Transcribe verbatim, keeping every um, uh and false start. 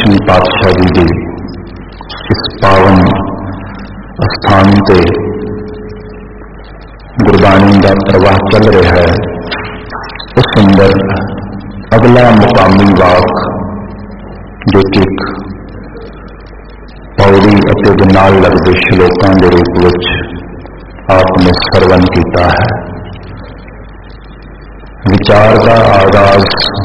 दसवीं पातशाही जी के इस पावन स्थान से गुरबाणी का प्रवाह चल रहा है। उस अंदर अगला मुकामी वाक जो कि पौड़ी अते दे नाल लगदे श्लोकां के रूप में आपने सरवण किया है। विचार का आगाज